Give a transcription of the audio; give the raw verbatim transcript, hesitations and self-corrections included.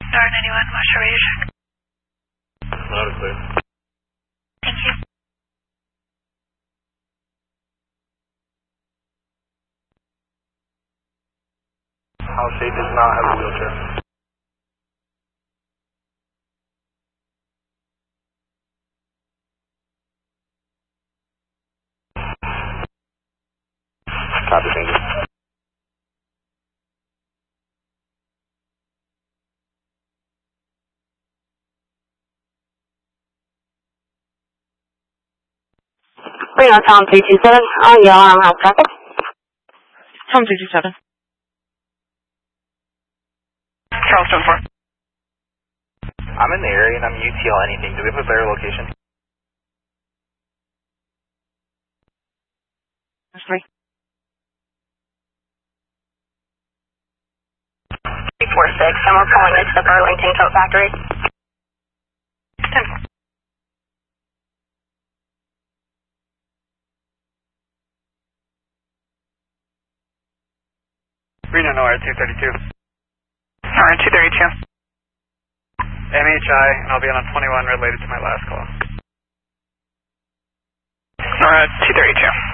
Star ninety-one, what's your radio check? Loud and clear. Thank you. House eight does not have a wheelchair. Copy, thank you. Reno, Tom three two seven, on yellow arm house traffic. Tom three two seven. Charleston four. I'm in the area and I'm U T L anything. Do we have a better location? That's three. three four six, and we're pulling into the Burlington Coat Factory. ten four. Reno, Nowhere, two thirty-two. Alright, two thirty-two. M H I, and I'll be on a twenty-one related to my last call. Alright, two thirty-two.